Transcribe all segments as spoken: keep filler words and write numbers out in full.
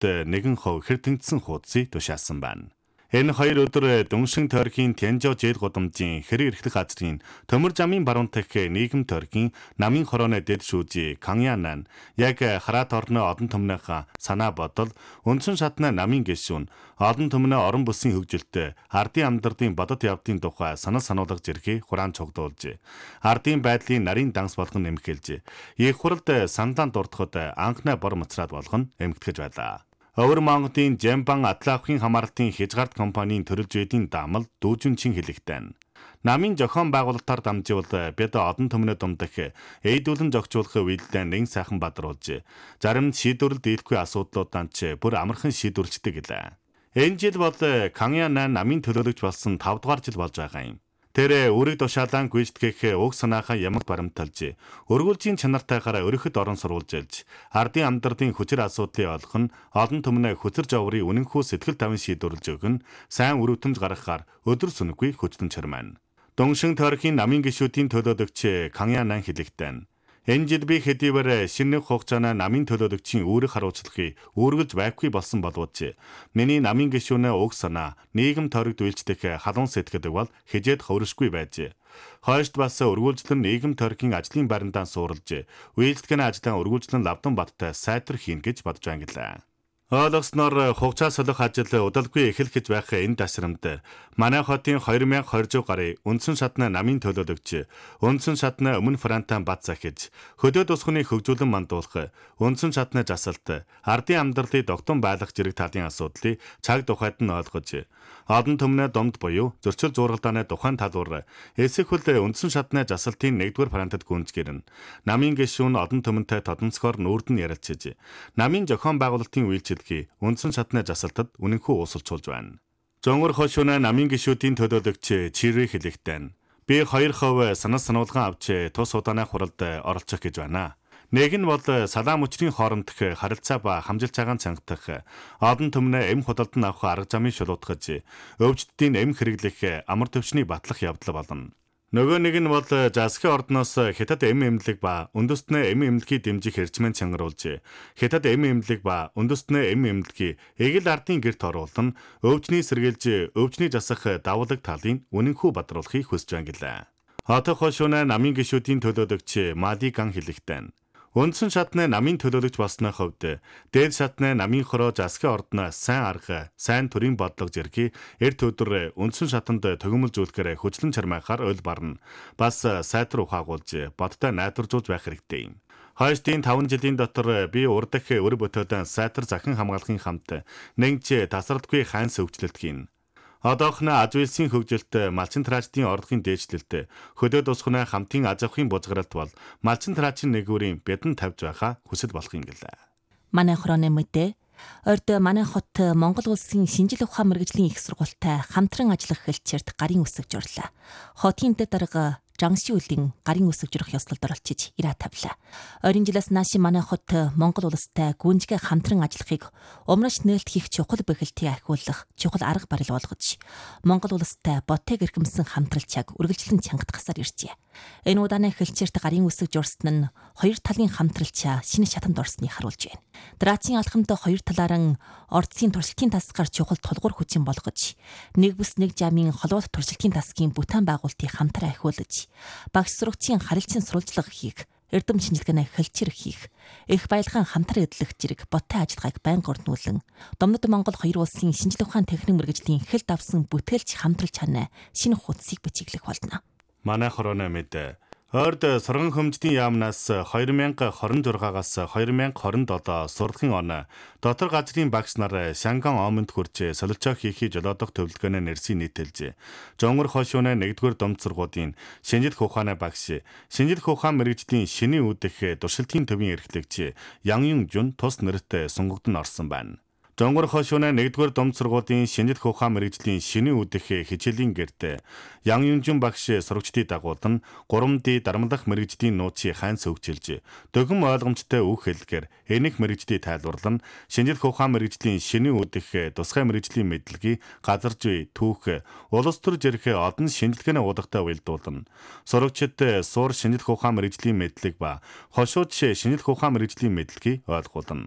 хуудасд нэгэн хувь хэртэгдсэн хуудсыг тушаасан байна. Энэ хоёр өдөр Дуншин тойргийн Тянжо жээл гудамжийн хэрэг эрхлэх газрын төмөр замын баруун дахь нийгэм тойргийн намын хорооны дэд шүүжи Каньянан яг хараат орны одон түмнийхээ санаа бодол үндсэн шатны намын гишүүн одон түмний орон бүсийн хөгжилтэй ардын амьдралын бодод явдлын тухай санал сануулга зэргийг хураан цугдуулж ардын байдлын нарийн данс болгон нэмэхэлж их хуралд сандаан дурдахад анхны бор мацраад болгон эмгтгэж байлаа. Өвөр Монголын Жамбан Атлаахын хамаарлтын хязгаарт компанийн төрөлж байдгийн даамал дүүжинчин хэлэхтэн. Намын зохион байгуулалтаар дамжуулан бид одон түмний дундах эйдүүлэн зохицуулах үйлдэлд нэг сайхан бадруулж зарим шийдвэрлэл дийлэхгүй асуудлуудаа ч бүр амархан шийдвэрлждэг гэлээ. Энэ жил бол Каньянан намын төлөөлөгч болсон тавд дугаар жил болж байгаа юм. Тэр үрэг тушаалан гүйцэтгэх уг санаахан ямаг баримталж, өргүүлжийн чанартайгаар өрөхөд орон сурвалж илж, ардын амьдралын хүчир асуудлыг олох нь олон түмний хүчир жаврын үнэнхүү сэтгэл тавин шийдвэрлэж өгөх нь сайн үр өтөмж гаргахаар өдөр сүнэггүй хүчтэн чармаана. Дуншин тойргийн намын гишүүдийн төлөөлөгч Каньянан хэлэхдээ энэ жил би хэдийгээр шинэ хугацааны намын төлөөлөгчийн үүрэг харуулцлагыг үүргэлж байхгүй болсон боловч миний намын гишүүнээ уг санаа нийгэм тойрогт үйлчлэх халуун сэтгэдэг бол хижээд ховршгүй байж. Хойшд бас өргүүлжлэн нийгэм тойргийн ажлын байрандаа суурилж үйлчлэгийн ажлаа өргүүлжлэн лавдан баттай сайтар хийн гэж бодож ангилаа. Ойлгосноор хугацаа солих ажил удалгүй эхэлх гэж байх энэ тасрамд манай хотын хоёр мянга хорьжоо гарын үндсэн шатны намын төлөөлөгч үндсэн шатны өмнө Франтан бат захиж хөдөө тусганы хөгжүүлэн мандуулах үндсэн шатны жасалт ардын амьдралыг тогтун байлгах зэрэг талын асуудлыг цаг тухайд нь ойлгож одон түмний домд буюу зөрчил зургалдааны тухайн талуур эсэхүүл үндсэн шатны жасалтын нэгдүгээр Франтад гүнзгэрнэ намын гишүүн одон түмэнтэй тодонцгоор нүүрдэн ярилцж намын зохион байгуулалтын үйлчил үндсэн шатны жасалтад үнэнхүү уусалцуулж байна. Зөнгөр хошууны намын гишүүдийн төлөөлөгч Чири хэлэхдээ би хоёр хувь санал сануулган авч тус удааны хуралд оролцох гэж байна. Нэг нь бол салаам өчрийн хоорондох харилцаа ба хамжилт цагаан цангадах одон түмнээ эм худалд нь авах арга замыг шулуутгаж өвчтдийн эм хэрэглэх амар төвчний батлах явдал болно. Нөгөө нэг нь бол Засгийн ордноос Хятад эм эмнэлэг ба үндэстнээ эм эмнэлгийг дэмжих эрчмэн чангаруулж Хятад эм эмнэлэг ба үндэстнээ эм эмнэлгийг эгэл ардын гэрт оруулан өвчний сэргийлж өвчний засах давлаг талын үнэнхүү бадруулахыг хүсэж ангилаа. Хотын хошууны намын гишүүдийн төлөөлөгч Малиган хэлэхдээ үндсэн шатны намын төлөөлөгч болсны хувьд дээд шатны намын хороо Засгийн ордноос сайн арга, сайн төрийн бодлого зэргийг эрт өдөр үндсэн шатанд төгөмөлжүүлэхээр хүчлэн чармайхаар ойл барна. Бас сайтар ухаагуулж, бодтой найдваржуулж байх хэрэгтэй юм. Хойштын таван жилийн дотор би урд дах өр бүтөөдөн сайтар захин хамгаалахын хамт нэгж тасралтгүй хайнс хөгжлөлт хийн. Одоохны аж үйлсийн хөгжилт, малчин траачдын орлогын дээшлэлт, хөдөө тусганы хамтын аж ахуйн бузгаралт бол малчин траачийн нэгүрийн бядан тавьж байгаа хүсэл болох юм гэлээ. Манай хорооны мэдээ Орд манай хот Монгол улсын шинжил ухаан мэргэжлийн их сургуультай хамтран ажиллах хэлчээрт гарын үсэг журлаа. Хотын дэд дарга Жангши үлийн гарын үсэг журах ёслолд оролцож ирээ тавлаа. Ойрын жилээс нааш манай хот Монгол улстай гүнжгэ хамтран ажиллахыг умраш нээлт хийх чухал бэхэлтийг ахиулах чухал арга барил болгож Монгол улстай ботыг эрхэмсэн хамтралчааг үргэлжлэн чангадгасаар иржээ. Энэ удааны хэлчээрт гарын үсэг журсан нь хоёр талын хамтралчаа шинэ шатанд орсныг харуулж байна. Драцийн алхамд хоёр талааран ордсын туршилтын тасгаар чухал тулгуур хүчин болгож нэг бүс нэг жамын холбоот туршилтын тасгийн бүтээн байгуулалтыг хамтар ахиулж багш сурагчийн харилцан сурвалжлага хийх, эрдэм шинжилгээний хэлчээр хийх, их баялгаан хамтар эдлэх зэрэг боттой ажиллагааг байнга орнуулан Домнод Монгол хоёр улсын шинжлэх ухаан техник мэргэжлийн хэл давсан бүтээлч хамтрал чанаа шинэ хуудсыг бичиглэх болно. Манай хорооны мэдээ Орд сурган хөмждийн яамнаас хоёр мянга хорин зургаагаас хоёр мянга хорин долоо сурлагын он дотор газрын багш нар Шанган Омонд хүрч солилцоо хийхий жолоодох төвлөгөөнөө нэрсийн нийтэлж Жонгор хошууны нэгдүгээр домд сургуулийн шинжлэх ухааны багш шинжлэх ухаан мэргэжлийн шинийн үүдэх туршилтын төвийн эрхлэгч Ян Юн Жун тус нэрт сонгогдсон орсон байна. Жонгор хошууны нэгдүгээр домд сургуулийн шинжлэх ухаан мэргэжлийн шинийн үүдэх хичээлийн гэрт Ян Юнжин багш сурагчдыг дагуулan гурван ди дарамлах мэргэжлийн нууцыг хайн сөвчилж дөгөн ойлгомжтой үг хэллэгээр энэх мэргэжлийг тайлбарлан шинжлэх ухаан мэргэжлийн шинийн үүдэх тусгай мэргэжлийн мэдлэгийг газарж буй түүх улс төр зэрэг одон шинжилгээний удагтай уялдуулна. Сурагчид суур шинжлэх ухаан мэргэжлийн мэдлэг ба хошууч шинжлэх ухаан мэргэжлийн мэдлэгийг ойлгуулна.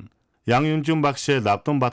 양윤준 박씨의 납동밭